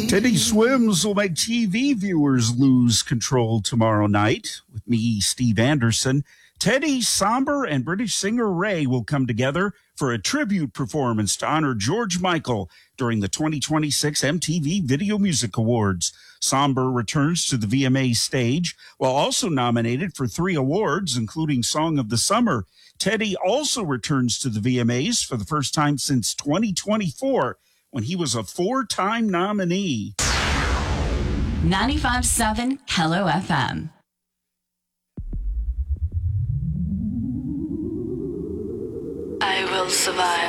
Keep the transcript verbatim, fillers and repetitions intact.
Teddy Swims will make T V viewers lose control tomorrow night. With me, Steve Anderson. Teddy, Somber, and British singer Ray will come together for a tribute performance to honor George Michael during the twenty twenty-six M T V Video Music Awards. Somber returns to the V M A stage while also nominated for three awards, including Song of the Summer. Teddy also returns to the V M As for the first time since twenty twenty-four, when he was a four-time nominee. ninety-five point seven Hello F M. I will survive.